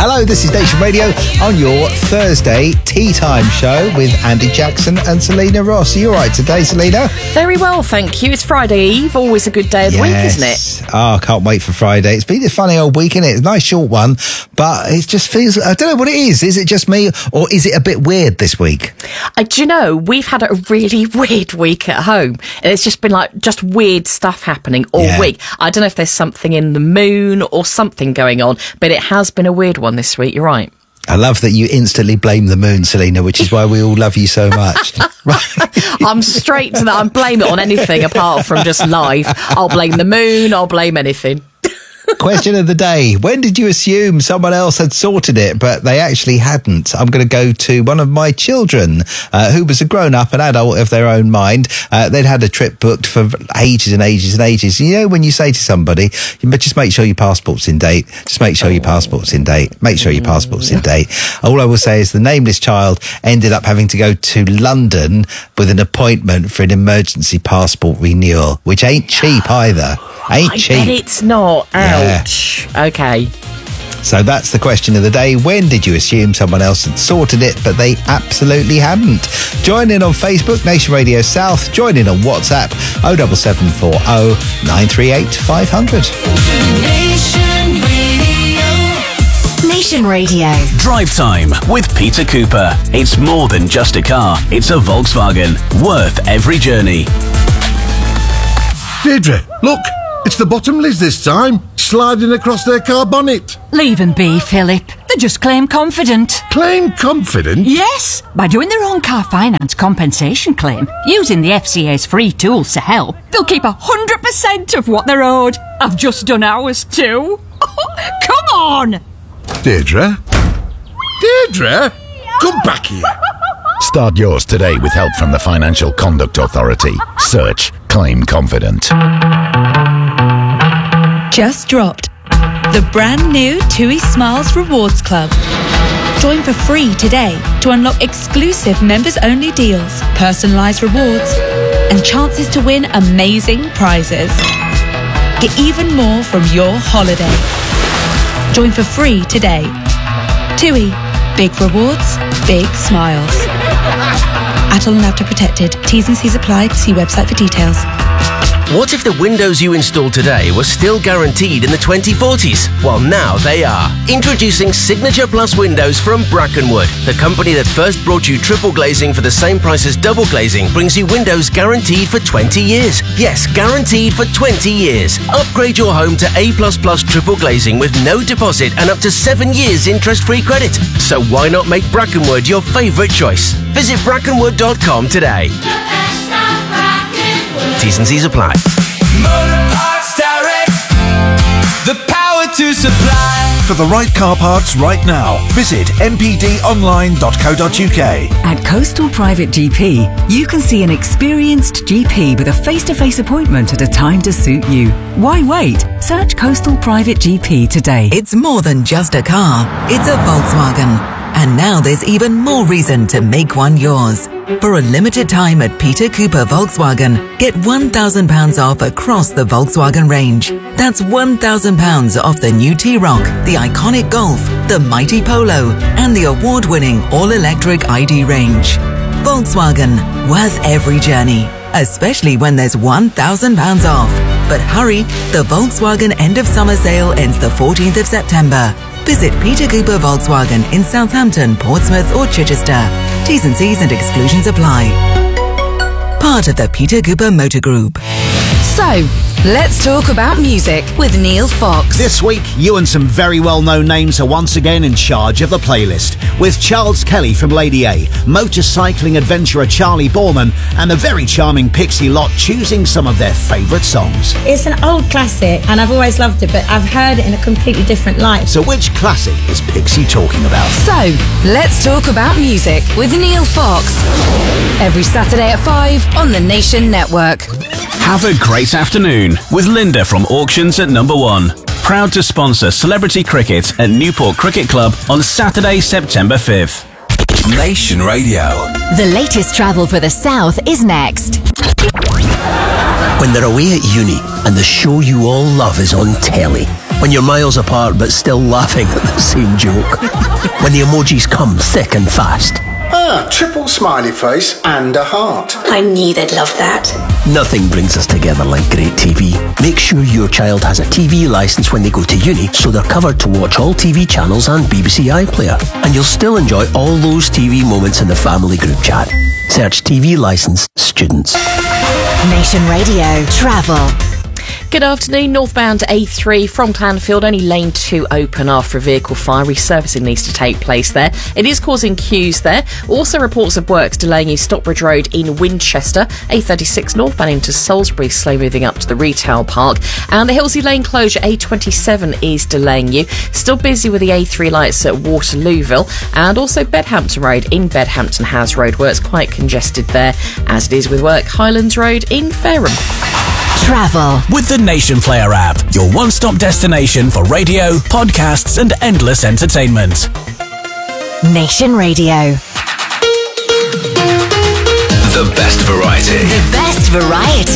Hello, this is Nation Radio on your Thursday tea time show with Andy Jackson and Selena Ross. Are you all right today, Selena? Very well, thank you. It's Friday Eve, always a good day of the week, isn't it? Oh, I can't wait for Friday. It's been a funny old week, isn't it? It's a nice short one, but it just feels, I don't know what it is. Is it just me or is it a bit weird this week? Do you know, we've had a really weird week at home and it's just been like just weird stuff happening all week. I don't know if there's something in the moon or something going on, but it has been a weird one this week, you're right. I love that you instantly blame the moon, Selena, which is why we all love you so much. I'm straight to that. I'm blame it on anything apart from just life. I'll blame the moon, I'll blame anything. Question of the day. When did you assume someone else had sorted it, but they actually hadn't? I'm going to go to one of my children, who was a grown-up, an adult of their own mind. They'd had a trip booked for ages and ages and ages. You know, when you say to somebody, just make sure your passport's in date. Just make sure your passport's in date. Make sure your passport's in date. All I will say is the nameless child ended up having to go to London with an appointment for an emergency passport renewal, which ain't cheap either. Ain't cheap. I bet it's not. Ouch. Yeah. Okay. So that's the question of the day. When did you assume someone else had sorted it, but they absolutely hadn't? Join in on Facebook, Nation Radio South. Join in on WhatsApp, 07740 938 500. Nation Radio. Drive Time with Peter Cooper. It's more than just a car. It's a Volkswagen. Worth every journey. Deirdre, look. It's the Bottomleys this time, sliding across their car bonnet. Leave them be, Philip. They just claim confident. Claim confident? Yes, by doing their own car finance compensation claim, using the FCA's free tools to help, they'll keep 100% of what they're owed. I've just done ours too. Come on! Deirdre? Deirdre? Come back here. Start yours today with help from the Financial Conduct Authority. Search Claim Confident. Just dropped the brand new TUI Smiles Rewards Club. Join for free today to unlock exclusive members-only deals, personalised rewards, and chances to win amazing prizes. Get even more from your holiday. Join for free today. TUI. Big rewards, big smiles. Atol and Apta protected. T's and C's apply. See website for details. What if the windows you installed today were still guaranteed in the 2040s? Well, now they are. Introducing Signature Plus Windows from Brackenwood. The company that first brought you triple glazing for the same price as double glazing brings you windows guaranteed for 20 years. Yes, guaranteed for 20 years. Upgrade your home to A++ triple glazing with no deposit and up to 7 years interest-free credit. So why not make Brackenwood your favourite choice? Visit brackenwood.com today. T's and C's apply. Motor Parts Direct, the power to supply. For the right car parts right now, visit npdonline.co.uk. At Coastal Private GP, you can see an experienced GP with a face-to-face appointment at a time to suit you. Why wait? Search Coastal Private GP today. It's more than just a car. It's a Volkswagen. And now there's even more reason to make one yours. For a limited time at Peter Cooper Volkswagen, get £1,000 off across the Volkswagen range. That's £1,000 off the new T-Roc, the iconic Golf, the mighty Polo, and the award-winning all-electric ID range. Volkswagen, worth every journey, especially when there's £1,000 off. But hurry, the Volkswagen end of summer sale ends the 14th of September. Visit Peter Cooper Volkswagen in Southampton, Portsmouth or Chichester. T's and C's and exclusions apply. Part of the Peter Cooper Motor Group. So, let's talk about music with Neil Fox. This week, you and some very well-known names are once again in charge of the playlist, with Charles Kelly from Lady A, motorcycling adventurer Charlie Borman, and the very charming Pixie Lot choosing some of their favourite songs. It's an old classic, and I've always loved it, but I've heard it in a completely different light. So which classic is Pixie talking about? So, let's talk about music with Neil Fox. Every Saturday at 5 on the Nation Network. Have a great afternoon with Linda from Auctions at Number 1. Proud to sponsor celebrity cricket at Newport Cricket Club on Saturday, September 5th. Nation Radio. The latest travel for the South is next. When they're away at uni and the show you all love is on telly, When you're miles apart but still laughing at the same joke. When the emojis come thick and fast. Triple smiley face and a heart. I knew they'd love that. Nothing brings us together like great TV. Make sure your child has a TV licence when they go to uni, so they're covered to watch all TV channels and BBC iPlayer. And you'll still enjoy all those TV moments in the family group chat. Search TV licence students. Nation Radio Travel. Good afternoon. Northbound A3 from Clanfield, only lane 2 open after a vehicle fire. Resurfacing needs to take place there. It is causing queues there. Also reports of works delaying you Stockbridge Road in Winchester. A36 northbound into Salisbury, slow moving up to the retail park. And the Hillsey Lane closure, A27 is delaying you. Still busy with the A3 lights at Waterlooville. And also Bedhampton Road in Bedhampton has roadworks, quite congested there, as it is with work Highlands Road in Fareham. Travel. With the Nation Player app, your one-stop destination for radio, podcasts and endless entertainment. Nation Radio. The best variety. The best variety.